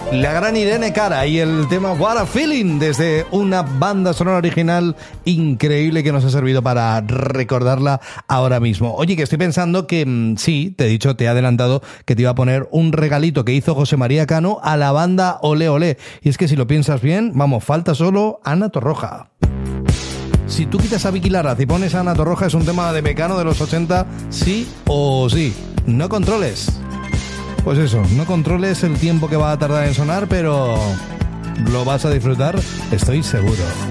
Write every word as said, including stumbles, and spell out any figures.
La gran Irene Cara y el tema What a Feeling, desde una banda sonora original increíble que nos ha servido para recordarla ahora mismo. Oye, que estoy pensando que mmm, sí, te he dicho, te he adelantado que te iba a poner un regalito que hizo José María Cano a la banda Olé Olé. Y es que si lo piensas bien, vamos, falta solo Ana Torroja. Si tú quitas a Vicky Larraz y pones a Ana Torroja, es un tema de Mecano de los ochenta, sí o sí. No controles. Pues eso, no controles el tiempo que va a tardar en sonar, pero lo vas a disfrutar, estoy seguro.